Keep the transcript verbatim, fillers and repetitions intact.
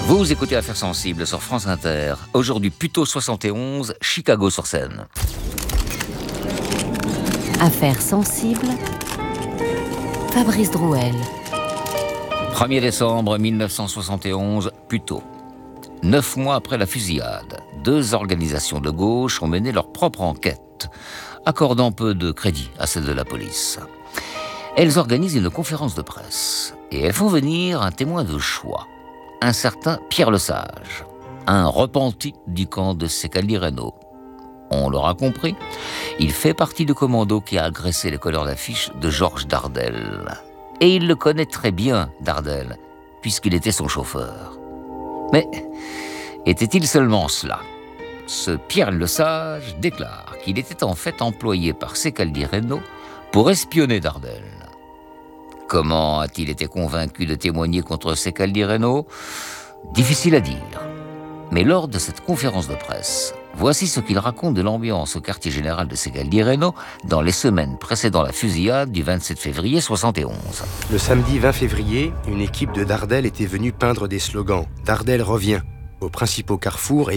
Vous écoutez Affaires sensibles sur France Inter. Aujourd'hui, Puteaux soixante et onze, Chicago sur Seine. Affaires sensibles, Fabrice Drouel. premier décembre mille neuf cent soixante et onze, Puteaux. Neuf mois après la fusillade, deux organisations de gauche ont mené leur propre enquête, accordant peu de crédit à celle de la police. Elles organisent une conférence de presse et elles font venir un témoin de choix, un certain Pierre Lesage, un repenti du camp de Secaldi-Reynaud. On l'aura compris, il fait partie du commando qui a agressé les colleurs d'affiches de Georges Dardel. Et il le connaît très bien, Dardel, puisqu'il était son chauffeur. Mais était-il seulement cela ? Ce Pierre Lesage déclare qu'il était en fait employé par Secaldi-Reynaud pour espionner Dardel. Comment a-t-il été convaincu de témoigner contre Secaldi-Reynaud ? Difficile à dire. Mais lors de cette conférence de presse, voici ce qu'il raconte de l'ambiance au quartier général de Secaldi-Reynaud dans les semaines précédant la fusillade du vingt-sept février soixante et onze. Le samedi vingt février, une équipe de Dardel était venue peindre des slogans. Dardel revient aux principaux carrefours et